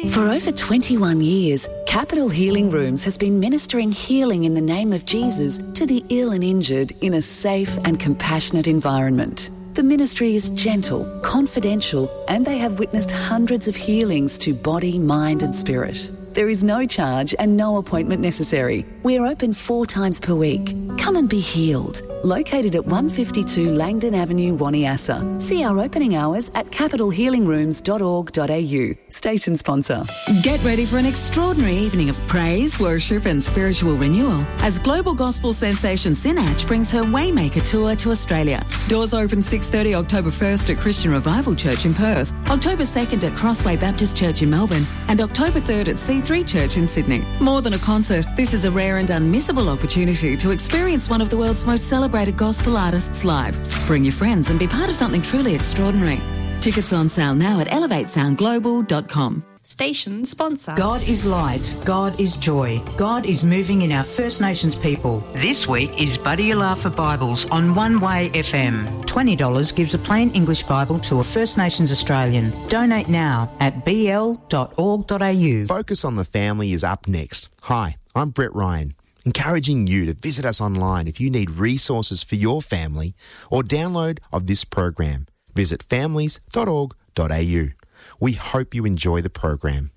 For over 21 years, Capital Healing Rooms has been ministering healing in the name of Jesus to the ill and injured in a safe and compassionate environment. The ministry is gentle, confidential, and they have witnessed hundreds of healings to body, mind and spirit. There is no charge and no appointment necessary. We are open 4 times per week. Come and be healed. Located at 152 Langdon Avenue, Waniassa. See our opening hours at capitalhealingrooms.org.au. Station sponsor. Get ready for an extraordinary evening of praise, worship and spiritual renewal as global gospel sensation Sinach brings her Waymaker tour to Australia. Doors open 6:30 October 1st at Christian Revival Church in Perth, October 2nd at Crossway Baptist Church in Melbourne and October 3rd at C3 Church in Sydney. More than a concert, this is a rare and unmissable opportunity to experience one of the world's most celebrated gospel artists live. Bring your friends and be part of something truly extraordinary. Tickets on sale now at elevatesoundglobal.com. Station sponsor. God is light. God is joy. God is moving in our First Nations people. This week is Buddy for Bibles on One Way FM. $20 gives a plain English Bible to a First Nations Australian. Donate now at bl.org.au. Focus on the Family is up next. Hi, I'm Brett Ryan, encouraging you to visit us online if you need resources for your family or download of this program. Visit families.org.au. We hope you enjoy the program.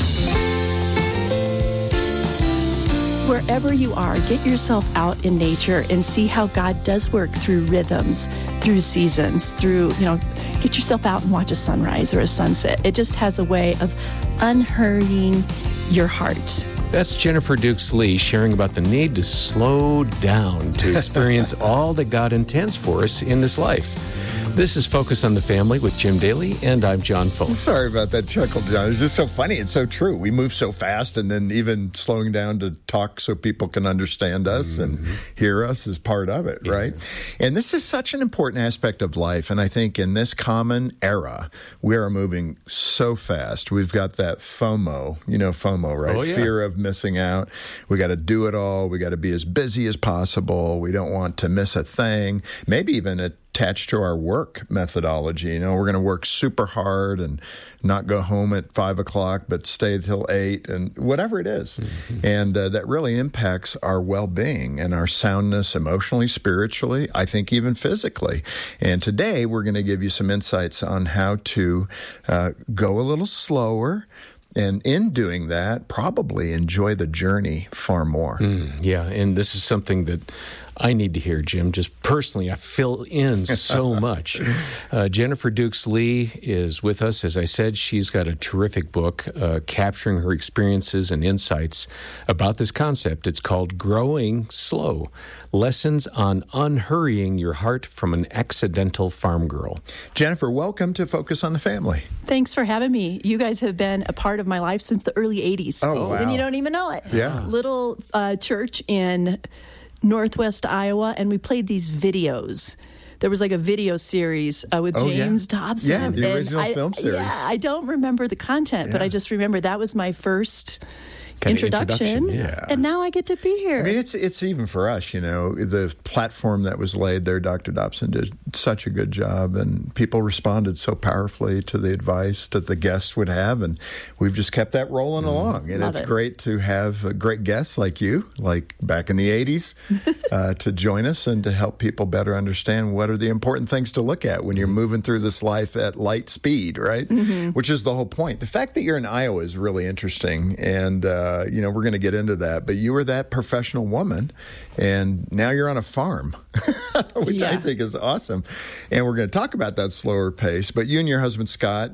Wherever you are, get yourself out in nature and see how God does work through rhythms, through seasons, through, get yourself out and watch a sunrise or a sunset. It just has a way of unhurrying your heart. That's Jennifer Dukes-Lee sharing about the need to slow down to experience all that God intends for us in this life. This is Focus on the Family with Jim Daly, and I'm John Fuller. Sorry about that chuckle, John. It's just so funny. It's so true. We move so fast, and then even slowing down to talk so people can understand us and hear us is part of it, right? And this is such an important aspect of life, and I think in this common era, we are moving so fast. We've got that FOMO, FOMO, right? Oh, yeah. Fear of missing out. We got to do it all. We got to be as busy as possible. We don't want to miss a thing, maybe even attached to our work methodology. We're going to work super hard and not go home at 5 o'clock, but stay till 8 and whatever it is. Mm-hmm. And that really impacts our well-being and our soundness emotionally, spiritually, I think even physically. And today we're going to give you some insights on how to go a little slower, and in doing that, probably enjoy the journey far more. Yeah, and this is something that I need to hear, Jim. Just personally, I fill in so much. Jennifer Dukes-Lee is with us. As I said, she's got a terrific book capturing her experiences and insights about this concept. It's called Growing Slow, Lessons on Unhurrying Your Heart from an Accidental Farm Girl. Jennifer, welcome to Focus on the Family. Thanks for having me. You guys have been a part of my life since the early 80s. Oh, wow. And you don't even know it. Yeah. Little church in Northwest Iowa, and we played these videos. There was like a video series with James Dobson. Yeah, the original film series. Yeah, I don't remember the content, but I just remember that was my first introduction. Yeah. And now I get to be here. I mean, it's even for us, the platform that was laid there, Dr. Dobson did such a good job, and people responded so powerfully to the advice that the guest would have, and we've just kept that rolling along. And it's great to have great guests like you, like back in the 80s, to join us and to help people better understand what are the important things to look at when you're moving through this life at light speed, right? Mm-hmm. Which is the whole point. The fact that you're in Iowa is really interesting, and we're going to get into that, but you were that professional woman, and now you're on a farm, which I think is awesome. And we're going to talk about that slower pace, but you and your husband, Scott,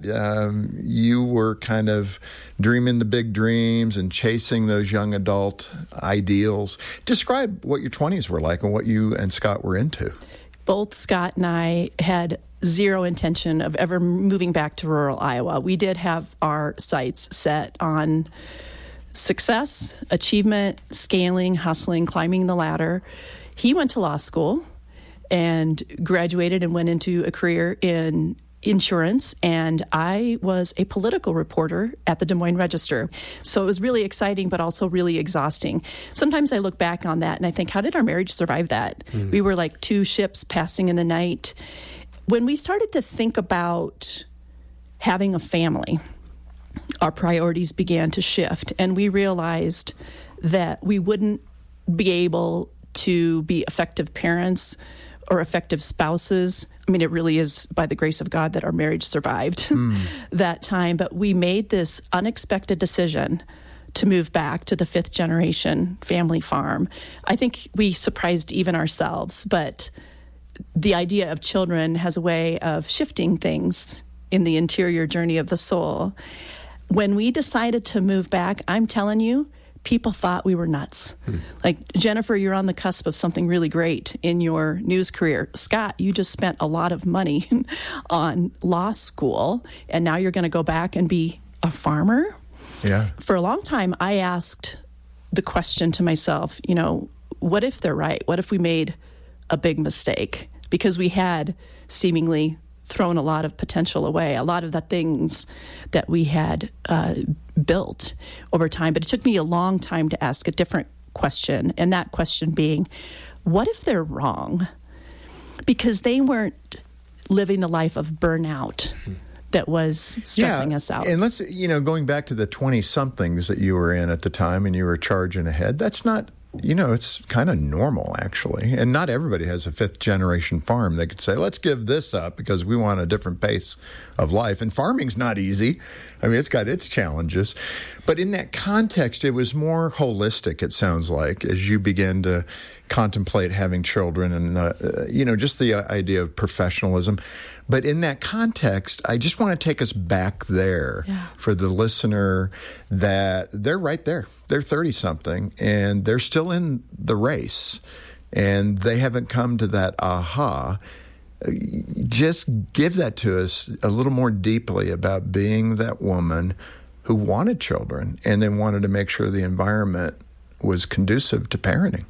you were kind of dreaming the big dreams and chasing those young adult ideals. Describe what your 20s were like and what you and Scott were into. Both Scott and I had zero intention of ever moving back to rural Iowa. We did have our sights set on success, achievement, scaling, hustling, climbing the ladder. He went to law school and graduated and went into a career in insurance, and I was a political reporter at the Des Moines Register. So it was really exciting, but also really exhausting. Sometimes I look back on that and I think, how did our marriage survive that? Mm-hmm. We were like two ships passing in the night. When we started to think about having a family, our priorities began to shift, and we realized that we wouldn't be able to be effective parents or effective spouses. I mean, it really is by the grace of God that our marriage survived that time. But we made this unexpected decision to move back to the 5th generation family farm. I think we surprised even ourselves, but the idea of children has a way of shifting things in the interior journey of the soul. When we decided to move back, I'm telling you, people thought we were nuts. Like, Jennifer, you're on the cusp of something really great in your news career. Scott, you just spent a lot of money on law school, and now you're going to go back and be a farmer? Yeah. For a long time, I asked the question to myself, what if they're right? What if we made a big mistake? Because we had seemingly thrown a lot of potential away, a lot of the things that we had built over time. But it took me a long time to ask a different question, and that question being, what if they're wrong? Because they weren't living the life of burnout that was stressing us out. And let's, going back to the 20-somethings that you were in at the time and you were charging ahead, that's not, it's kind of normal, actually. And not everybody has a 5th-generation farm. They could say, let's give this up because we want a different pace of life. And farming's not easy. I mean, it's got its challenges. But in that context, it was more holistic, it sounds like, as you began to contemplate having children and, just the idea of professionalism. But in that context, I just want to take us back there for the listener that they're right there. They're 30-something, and they're still in the race, and they haven't come to that aha. Just give that to us a little more deeply about being that woman who wanted children and then wanted to make sure the environment was conducive to parenting.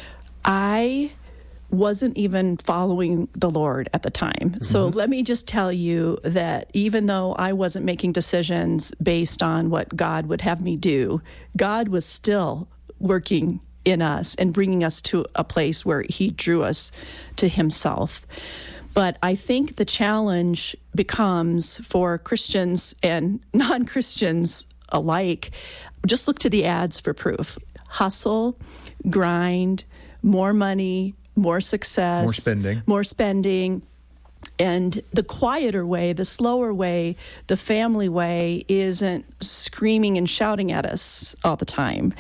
I wasn't even following the Lord at the time. So let me just tell you that even though I wasn't making decisions based on what God would have me do, God was still working in us and bringing us to a place where he drew us to himself. But I think the challenge becomes for Christians and non-Christians alike, just look to the ads for proof. Hustle, grind, more money, more success, more spending. And the quieter way, the slower way, the family way isn't screaming and shouting at us all the time.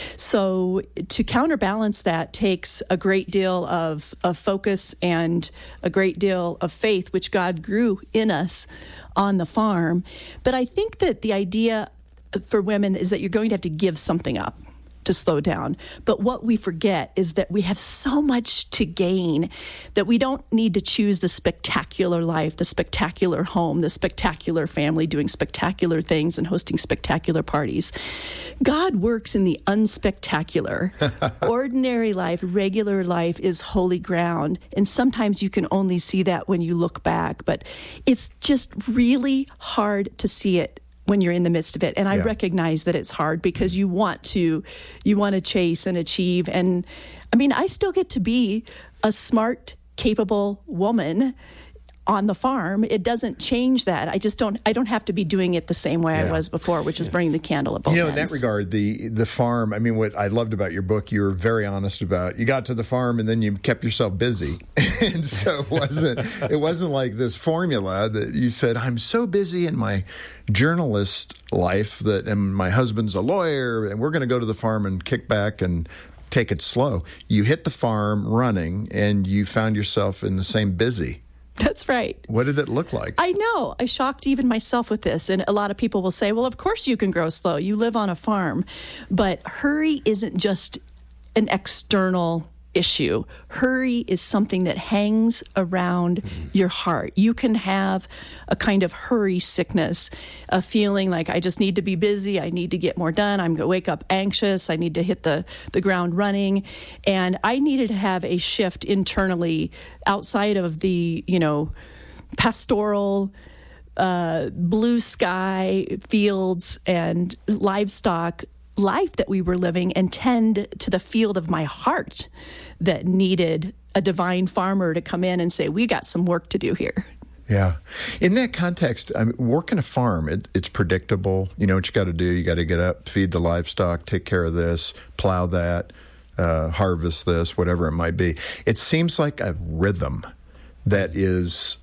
So to counterbalance that takes a great deal of focus and a great deal of faith, which God grew in us on the farm. But I think that the idea for women is that you're going to have to give something up to slow down. But what we forget is that we have so much to gain that we don't need to choose the spectacular life, the spectacular home, the spectacular family, doing spectacular things and hosting spectacular parties. God works in the unspectacular. Ordinary life, regular life is holy ground. And sometimes you can only see that when you look back. But it's just really hard to see it when you're in the midst of it. And I recognize that it's hard because you want to chase and achieve. And I mean, I still get to be a smart, capable woman on the farm. It doesn't change that. I don't have to be doing it the same way I was before, which is burning the candle at both ends. In that regard, the farm, I mean, what I loved about your book, you were very honest about, you got to the farm and then you kept yourself busy. And so it wasn't like this formula that you said, I'm so busy in my journalist life and my husband's a lawyer and we're going to go to the farm and kick back and take it slow. You hit the farm running and you found yourself in the same busy. That's right. What did it look like? I know. I shocked even myself with this. And a lot of people will say, well, of course you can grow slow. You live on a farm. But hurry isn't just an external issue. Hurry is something that hangs around your heart. You can have a kind of hurry sickness, a feeling like I just need to be busy. I need to get more done. I'm going to wake up anxious. I need to hit the ground running. And I needed to have a shift internally outside of the, pastoral, blue sky fields and livestock life that we were living and tend to the field of my heart that needed a divine farmer to come in and say, we got some work to do here. Yeah. In that context, working a farm, it's predictable. You know what you got to do. You got to get up, feed the livestock, take care of this, plow that, harvest this, whatever it might be. It seems like a rhythm that is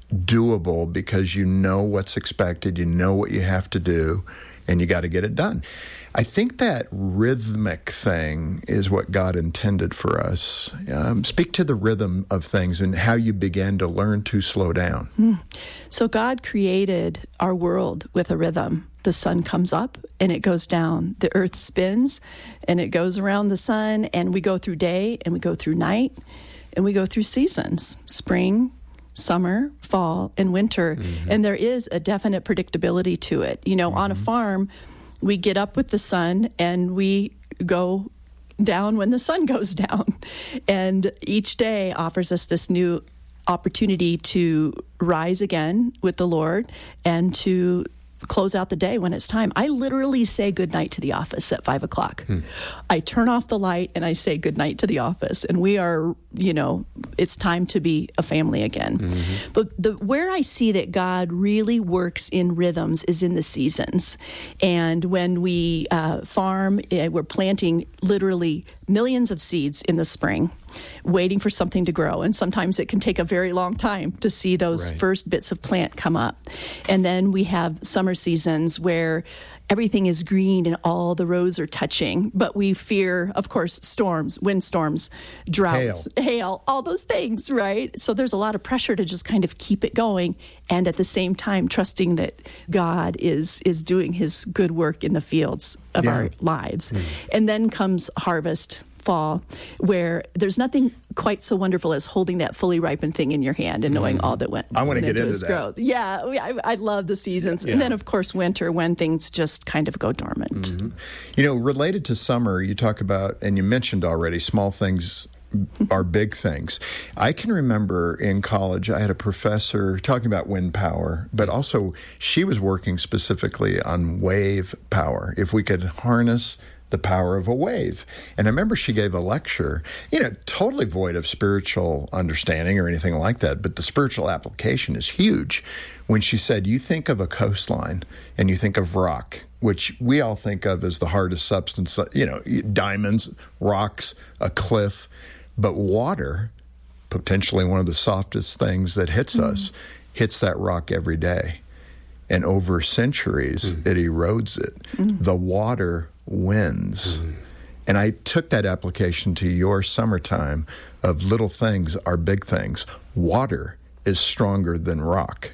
doable because you know what's expected, you know what you have to do, and you got to get it done. I think that rhythmic thing is what God intended for us. Speak to the rhythm of things and how you began to learn to slow down. So God created our world with a rhythm. The sun comes up and it goes down. The earth spins and it goes around the sun, and we go through day and we go through night and we go through seasons, spring, summer, fall, and winter. And there is a definite predictability to it. You know, on a farm, we get up with the sun and we go down when the sun goes down. And each day offers us this new opportunity to rise again with the Lord and to close out the day when it's time. I literally say goodnight to the office at 5 o'clock. I turn off the light and I say goodnight to the office. And we are, you know, it's time to be a family again. But where I see that God really works in rhythms is in the seasons. And when we farm, we're planting literally millions of seeds in the spring, waiting for something to grow. And sometimes it can take a very long time to see those first bits of plant come up. And then we have summer seasons where everything is green and all the rows are touching. But we fear, of course, storms, windstorms, droughts, hail, all those things, right? So there's a lot of pressure to just kind of keep it going. And at the same time, trusting that God is doing his good work in the fields of our lives. And then comes harvest, fall, where there's nothing quite so wonderful as holding that fully ripened thing in your hand and knowing all that went I want to get into its that. Growth. Yeah, I love the seasons. And then, of course, winter, when things just kind of go dormant. You know, related to summer, you talk about, and you mentioned already, small things are big things. I can remember in college, I had a professor talking about wind power, but also she was working specifically on wave power. If we could harness the power of a wave. And I remember she gave a lecture, you know, totally void of spiritual understanding or anything like that, but the spiritual application is huge. When she said, you think of a coastline and you think of rock, which we all think of as the hardest substance, you know, diamonds, rocks, a cliff, but water, potentially one of the softest things that hits us, hits that rock every day. And over centuries, it erodes it. The water wins. And I took that application to your summertime of little things are big things. Water is stronger than rock.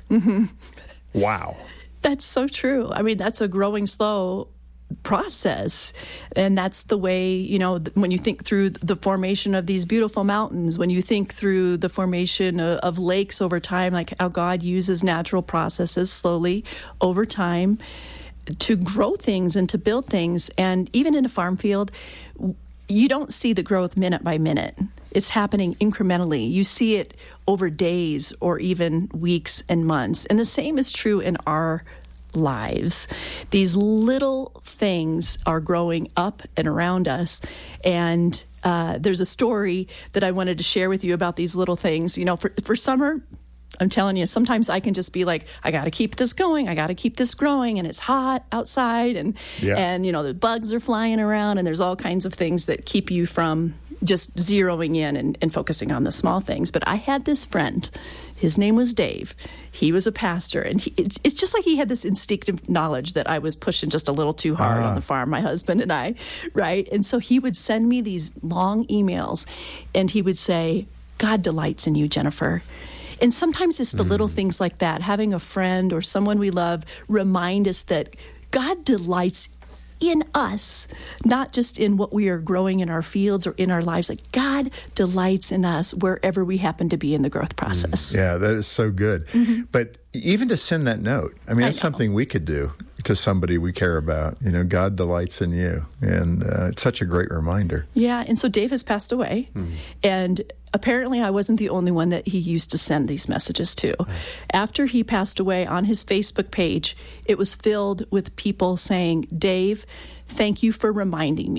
Wow. That's so true. I mean, that's a growing slow process. And that's the way, you know, when you think through the formation of these beautiful mountains, when you think through the formation of lakes over time, like how God uses natural processes slowly over time to grow things and to build things. And even in a farm field, you don't see the growth minute by minute. It's happening incrementally. You see it over days or even weeks and months. And the same is true in our lives. These little things are growing up and around us. And there's a story that I wanted to share with you about these little things. You know, for summer, I'm telling you, sometimes I can just be like, I got to keep this going. I got to keep this growing. And it's hot outside. And, you know, the bugs are flying around. And there's all kinds of things that keep you from just zeroing in and focusing on the small things. But I had this friend. His name was Dave. He was a pastor. And it's just like he had this instinctive knowledge that I was pushing just a little too hard on the farm, my husband and I, right? And so he would send me these long emails. And he would say, God delights in you, Jennifer. And sometimes it's the little things like that. Having a friend or someone we love remind us that God delights in us, not just in what we are growing in our fields or in our lives. Like God delights in us wherever we happen to be in the growth process. Yeah, that is so good. But even to send that note, I mean, that's something we could do to somebody we care about. You know, God delights in you. And it's such a great reminder. Yeah, and so Dave has passed away. And apparently I wasn't the only one that he used to send these messages to. After he passed away, on his Facebook page, it was filled with people saying, Dave, thank you for reminding me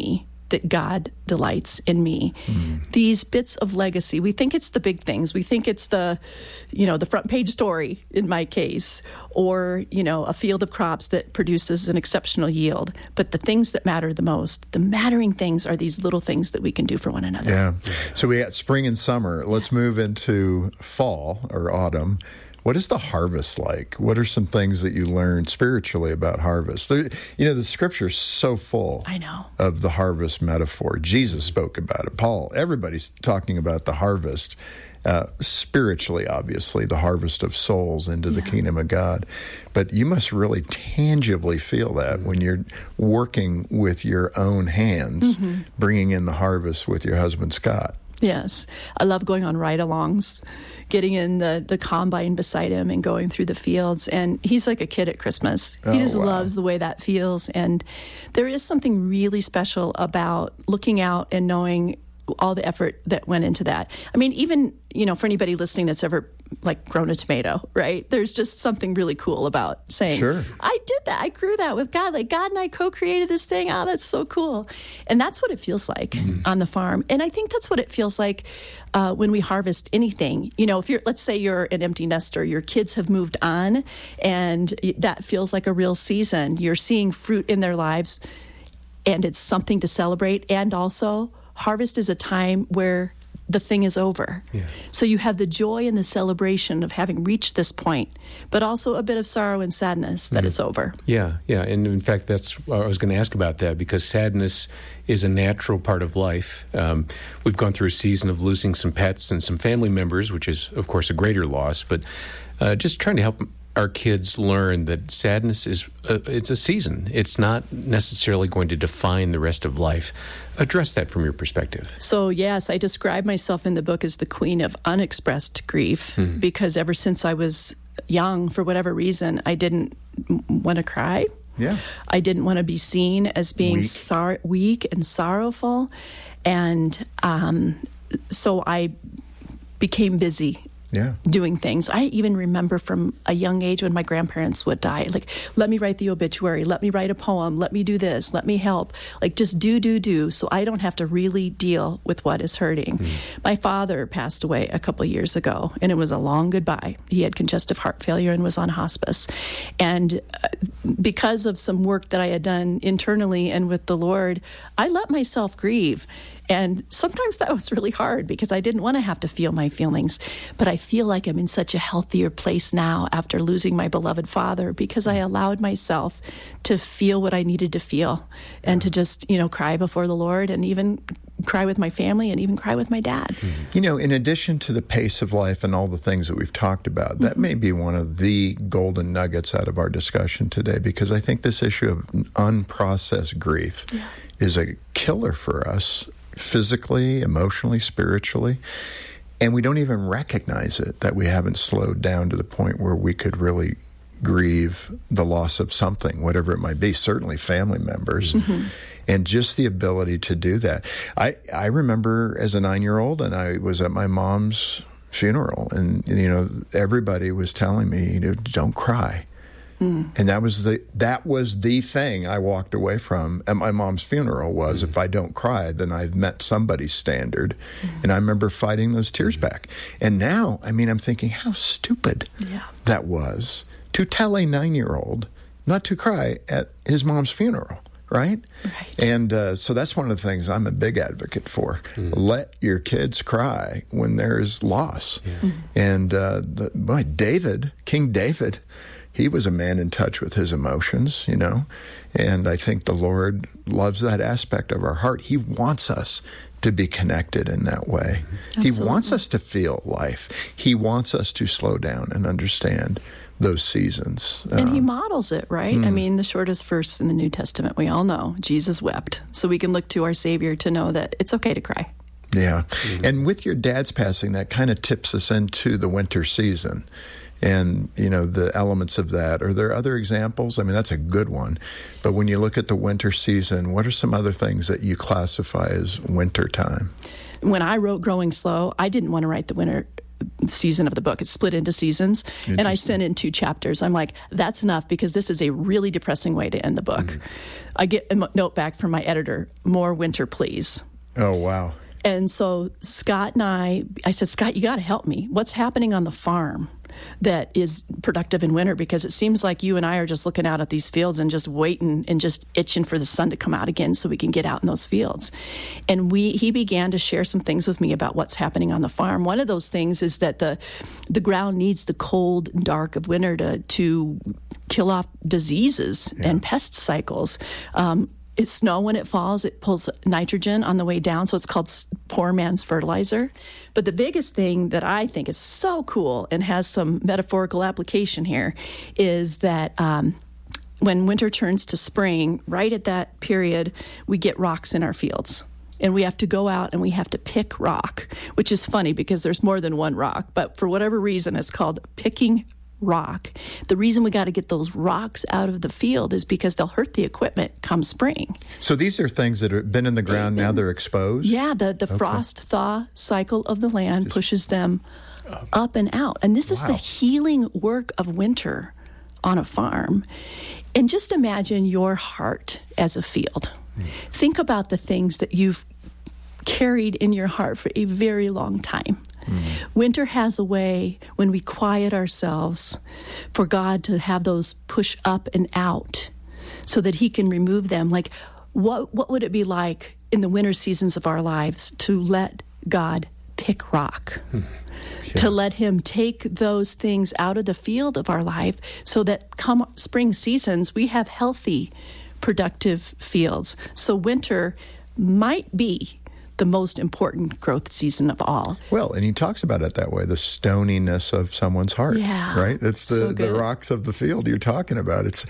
that God delights in me. These bits of legacy, we think it's the big things. We think it's the front page story in my case, or, a field of crops that produces an exceptional yield. But the things that matter the most, the mattering things, are these little things that we can do for one another. Yeah. So we got spring and summer. Let's move into fall or autumn. What is the harvest like? What are some things that you learned spiritually about harvest? The scripture's so full of the harvest metaphor. Jesus spoke about it. Paul, everybody's talking about the harvest. Spiritually, obviously, the harvest of souls into the kingdom of God. But you must really tangibly feel that when you're working with your own hands, bringing in the harvest with your husband, Scott. Yes. I love going on ride-alongs, getting in the combine beside him and going through the fields. And he's like a kid at Christmas. He just loves the way that feels. And there is something really special about looking out and knowing all the effort that went into that. I mean, even, for anybody listening that's ever grown a tomato, right? There's just something really cool about saying, sure, I did that. I grew that with God. God and I co-created this thing. Oh, that's so cool. And that's what it feels like on the farm. And I think that's what it feels like when we harvest anything. Let's say you're an empty nester, your kids have moved on, and that feels like a real season. You're seeing fruit in their lives, and it's something to celebrate. And also, harvest is a time where the thing is over. Yeah. So you have the joy and the celebration of having reached this point, but also a bit of sorrow and sadness that it's over. Yeah. And in fact, that's I was going to ask about that, because sadness is a natural part of life. We've gone through a season of losing some pets and some family members, which is, of course, a greater loss, but just trying to help our kids learn that sadness it's a season. It's not necessarily going to define the rest of life. Address that from your perspective. So, yes, I describe myself in the book as the queen of unexpressed grief, because ever since I was young, for whatever reason, I didn't want to cry. Yeah. I didn't want to be seen as being weak and sorrowful. And so I became busy. Doing things. I even remember from a young age when my grandparents would die, let me write the obituary, let me write a poem, let me do this, let me help, just do, so I don't have to really deal with what is hurting. My father passed away a couple of years ago, and it was a long goodbye. He had congestive heart failure and was on hospice. And because of some work that I had done internally and with the Lord, I let myself grieve. And sometimes that was really hard because I didn't want to have to feel my feelings. But I feel like I'm in such a healthier place now after losing my beloved father, because I allowed myself to feel what I needed to feel and to just, cry before the Lord, and even cry with my family, and even cry with my dad. In addition to the pace of life and all the things that we've talked about, that may be one of the golden nuggets out of our discussion today, because I think this issue of unprocessed grief is a killer for us, physically, emotionally, spiritually, and we don't even recognize it, that we haven't slowed down to the point where we could really grieve the loss of something, whatever it might be, certainly family members, and just the ability to do that. I remember as a 9-year-old, and I was at my mom's funeral, and everybody was telling me, don't cry. And that was the thing I walked away from at my mom's funeral was, if I don't cry, then I've met somebody's standard. And I remember fighting those tears back. And now, I'm thinking how stupid that was to tell a 9-year-old not to cry at his mom's funeral. Right? And so that's one of the things I'm a big advocate for. Let your kids cry when there's loss. And King David, he was a man in touch with his emotions, and I think the Lord loves that aspect of our heart. He wants us to be connected in that way. Absolutely. He wants us to feel life. He wants us to slow down and understand those seasons. And he models it, right? The shortest verse in the New Testament, we all know, Jesus wept. So we can look to our Savior to know that it's okay to cry. Yeah. And with your dad's passing, that kind of tips us into the winter season. And, the elements of that. Are there other examples? That's a good one. But when you look at the winter season, what are some other things that you classify as winter time? When I wrote Growing Slow, I didn't want to write the winter season of the book. It's split into seasons. And I sent in 2 chapters. I'm like, that's enough, because this is a really depressing way to end the book. I get a note back from my editor, more winter, please. Oh, wow. And so Scott and I said, Scott, you got to help me. What's happening on the farm that is productive in winter? Because it seems like you and I are just looking out at these fields and just waiting and just itching for the sun to come out again so we can get out in those fields. And he began to share some things with me about what's happening on the farm. One of those things is that the ground needs the cold and dark of winter to kill off diseases and pest cycles. It's snow when it falls. It pulls nitrogen on the way down, so it's called poor man's fertilizer. But the biggest thing that I think is so cool and has some metaphorical application here is that when winter turns to spring, right at that period, we get rocks in our fields. And we have to go out and we have to pick rock, which is funny because there's more than one rock. But for whatever reason, it's called picking rock. The reason we got to get those rocks out of the field is because they'll hurt the equipment come spring. So these are things that have been in the ground, now they're exposed? Yeah, the frost-thaw cycle of the land pushes them up and out. And this is the healing work of winter on a farm. And just imagine your heart as a field. Think about the things that you've carried in your heart for a very long time. Winter has a way, when we quiet ourselves, for God to have those push up and out so that he can remove them. Like, what would it be like in the winter seasons of our lives to let God pick rock? To let him take those things out of the field of our life so that come spring seasons, we have healthy, productive fields. So winter might be the most important growth season of all. Well, and he talks about it that way, the stoniness of someone's heart, right? It's the rocks of the field you're talking about. It's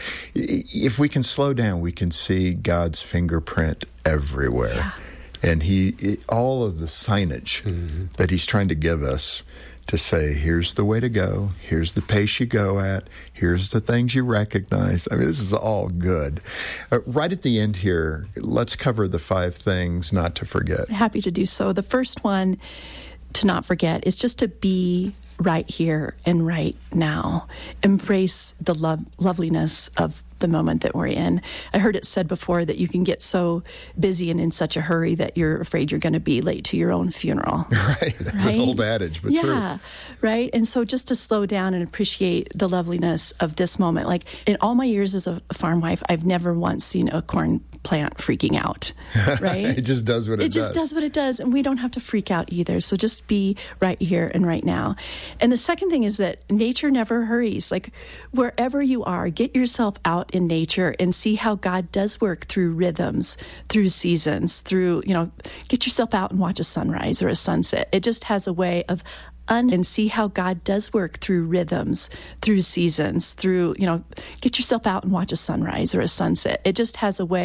if we can slow down, we can see God's fingerprint everywhere. Yeah. And all of the signage that he's trying to give us to say, here's the way to go, here's the pace you go at, here's the things you recognize. I mean, this is all good. Right at the end here, let's cover the 5 things not to forget. Happy to do so. The first one to not forget is just to be right here and right now. Embrace the loveliness of the moment that we're in. I heard it said before that you can get so busy and in such a hurry that you're afraid you're going to be late to your own funeral. Right. That's an old adage, but true. Yeah, right? And so just to slow down and appreciate the loveliness of this moment. Like, in all my years as a farm wife, I've never once seen a corn plant freaking out, right? It just does what it does. It just does what it does, and we don't have to freak out either. So just be right here and right now. And the second thing is that nature never hurries. Like, wherever you are, get yourself out in nature and see how God does work through rhythms, through seasons, through, get yourself out and watch a sunrise or a sunset. It just has a way of and see how God does work through rhythms, through seasons, through, get yourself out and watch a sunrise or a sunset. It just has a way